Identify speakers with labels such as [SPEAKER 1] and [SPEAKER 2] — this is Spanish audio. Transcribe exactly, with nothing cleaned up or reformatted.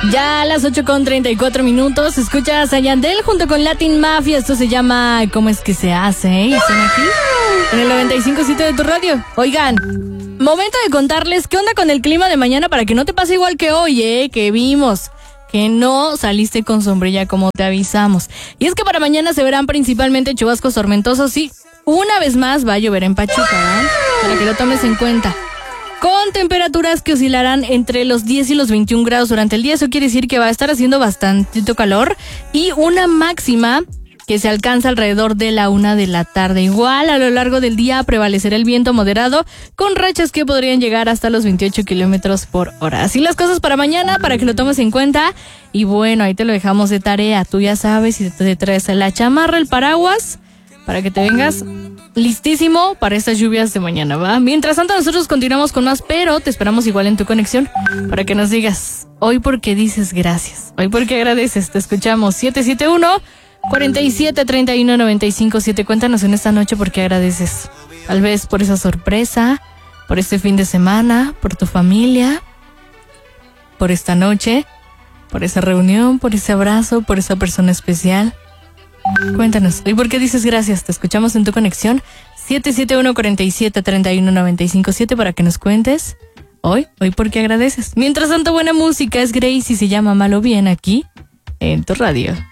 [SPEAKER 1] Ya a las ocho con treinta y cuatro minutos, escuchas a Yandel junto con Latin Mafia. Esto se llama ¿Cómo es que se hace? ¿Eh? Y están aquí en el noventa y cinco punto siete de tu radio. Oigan, momento de contarles qué onda con el clima de mañana para que no te pase igual que hoy, ¿eh? Que vimos que no saliste con sombrilla como te avisamos. Y es que para mañana se verán principalmente chubascos tormentosos y una vez más va a llover en Pachuca, ¿eh? Para que lo tomes en cuenta. Con temperaturas que oscilarán entre los diez y los veintiún grados durante el día. Eso quiere decir que va a estar haciendo bastantito calor. Y una máxima que se alcanza alrededor de la una de la tarde. Igual a lo largo del día prevalecerá el viento moderado con rachas que podrían llegar hasta los veintiocho kilómetros por hora. Así las cosas para mañana, para que lo tomes en cuenta. Y bueno, ahí te lo dejamos de tarea. Tú ya sabes, si te traes la chamarra, el paraguas, para que te vengas listísimo para estas lluvias de mañana, ¿va? Mientras tanto, nosotros continuamos con más, pero te esperamos igual en tu conexión para que nos digas hoy por qué dices gracias, hoy por qué agradeces. Te escuchamos siete siete uno, cuatro siete, tres uno, nueve cinco siete. Cuéntanos en esta noche por qué agradeces. Tal vez por esa sorpresa, por este fin de semana, por tu familia, por esta noche, por esa reunión, por ese abrazo, por esa persona especial. Cuéntanos, ¿y por qué dices gracias? Te escuchamos en tu conexión siete siete uno, cuatro siete, tres uno, nueve cinco siete para que nos cuentes hoy, hoy por qué agradeces. Mientras tanto, buena música, es Grace y se llama Malo Bien aquí en tu radio.